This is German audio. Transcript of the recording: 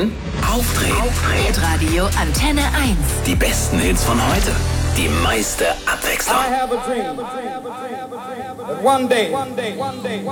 Aufdrehen? Aufdrehen. Radio Antenne 1. Die besten Hits von heute. Die meiste Abwechslung. I have a dream that one day